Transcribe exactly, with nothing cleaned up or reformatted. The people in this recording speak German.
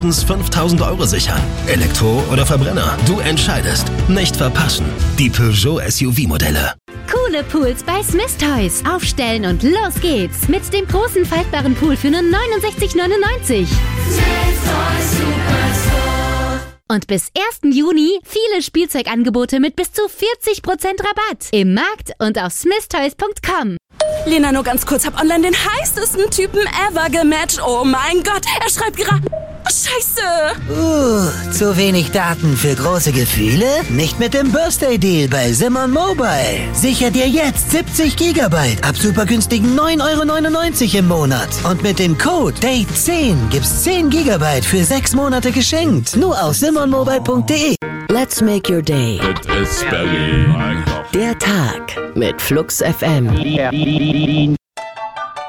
fünftausend Euro sichern. Elektro oder Verbrenner? Du entscheidest. Nicht verpassen. Die Peugeot S U V-Modelle. Coole Pools bei Smith Toys. Aufstellen und los geht's. Mit dem großen faltbaren Pool für nur neunundsechzig neunundneunzig. Smith Toys Superstore. Und bis ersten Juni viele Spielzeugangebote mit bis zu vierzig Prozent Rabatt. Im Markt und auf smith toys punkt com. Lena, nur ganz kurz, hab online den heißesten Typen ever gematcht. Oh mein Gott, er schreibt gerade... Scheiße! Uh, zu wenig Daten für große Gefühle? Nicht mit dem Birthday Deal bei Simon Mobile. Sicher dir jetzt siebzig Gigabyte ab super günstigen neun Euro neunundneunzig im Monat. Und mit dem Code Date zehn gibt's zehn Gigabyte für sechs Monate geschenkt. Nur auf simon mobile punkt de. Let's make your day. Der Tag mit Flux F M.